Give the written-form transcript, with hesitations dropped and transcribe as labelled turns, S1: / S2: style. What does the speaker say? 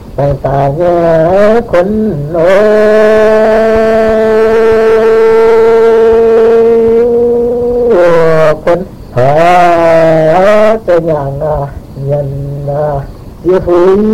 S1: ไปตาเนื้อคนโอ้คนหาจะอย่างเย็นเสียฟุ้ย